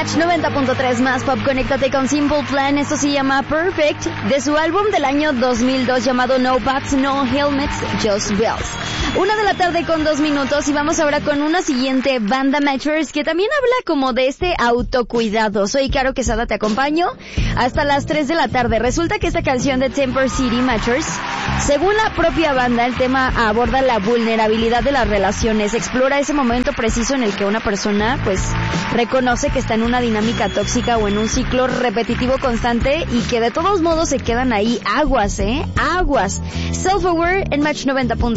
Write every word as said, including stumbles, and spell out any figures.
Match noventa punto tres más Pop, conéctate con Simple Plan. Esto se llama Perfect, de su álbum del año dos mil dos llamado No Bats, No Helmets, Just Bells. Una de la tarde con dos minutos y vamos ahora con una siguiente banda Matchers que también habla como de este autocuidado. Soy Caro Quesada, te acompaño hasta las tres de la tarde. Resulta que esta canción de Temper City Matchers, según la propia banda, el tema aborda la vulnerabilidad de las relaciones, explora ese momento preciso en el que una persona pues reconoce que está en una dinámica tóxica o en un ciclo repetitivo constante y que de todos modos se quedan ahí. Aguas, ¿eh? Aguas. Self-Aware en Match noventa.